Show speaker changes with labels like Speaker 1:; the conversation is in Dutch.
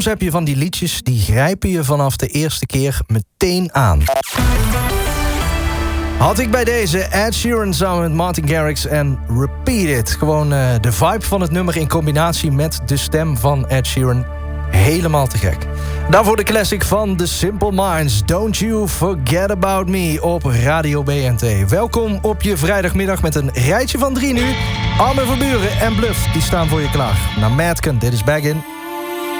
Speaker 1: heb je van die liedjes die grijpen je vanaf de eerste keer meteen aan. Had ik bij deze Ed Sheeran samen met Martin Garrix en Repeat It. Gewoon de vibe van het nummer in combinatie met de stem van Ed Sheeran. Helemaal te gek. Daarvoor de classic van The Simple Minds. Don't You Forget About Me op Radio BNT. Welkom op je vrijdagmiddag met een rijtje van 3 nu. Armin van Buuren en Bluff, die staan voor je klaar. Naar Madken, dit is Back In.